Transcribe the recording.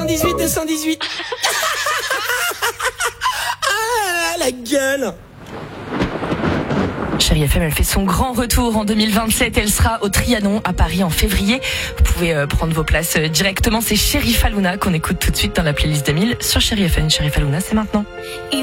218, 218. Ah, la gueule. Chérie FM, elle fait son grand retour en 2027. Elle sera au Trianon à Paris en février. Vous pouvez prendre vos places directement. C'est Chérif Alouna qu'on écoute tout de suite dans la playlist d'Emile sur Chérie FM. Chérif Alouna, c'est maintenant.